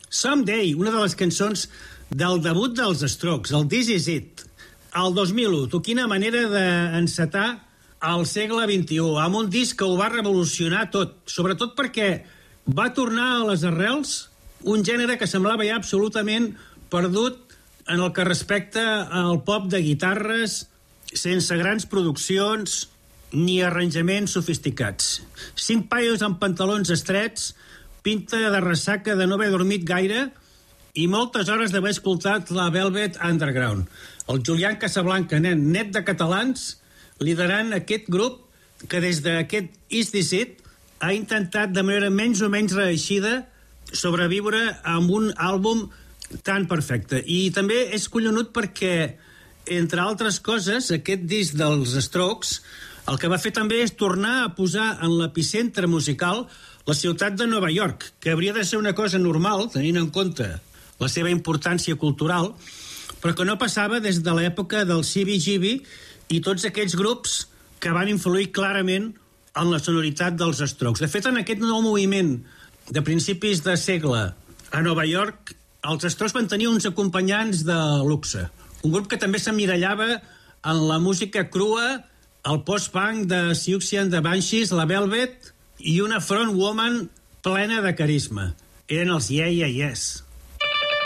Someday, una de les cançons del debut dels Strokes, el This Is It, el 2001. Tu, quina manera d'encetar al segle XXI, amb un disc que ho va revolucionar tot, sobretot perquè va tornar a les arrels un gènere que semblava ja absolutament perdut en el que respecta al pop de guitarres, sense grans produccions ni arranjaments sofisticats. 5 paios amb pantalons estrets, pinta de ressaca de no haver dormit gaire i moltes hores d'haver escoltat la Velvet Underground. El Julián Casablanca, net de catalans, liderant aquest grup que des d'aquest Is This It ha intentat de manera menys o menys reeixida sobreviure amb un àlbum tan perfecte. I també és collonut perquè, entre altres coses, aquest disc dels Strokes el que va fer també és tornar a posar en l'epicentre musical la ciutat de Nova York, que hauria de ser una cosa normal, tenint en compte la seva importància cultural, però que no passava des de l'època del CBGB i tots aquells grups que van influir clarament en la sonoritat dels Strokes. De fet, en aquest nou moviment de principis de segle a Nova York, els Strokes van tenir uns acompanyants de luxe. Un grup que també s'emmirallava en la música crua, el post-punk de Siouxsie and the Banshees, la Velvet, i una frontwoman plena de carisma. Eren els Yeah, Yeah, Yes.